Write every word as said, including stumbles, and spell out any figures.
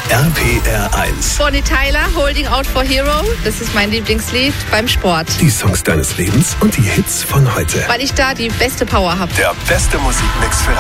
R P R eins. Bonnie Tyler, Holding Out for Hero. Das ist mein Lieblingslied beim Sport. Die Songs deines Lebens und die Hits von heute. Weil ich da die beste Power habe. Der beste Musikmix für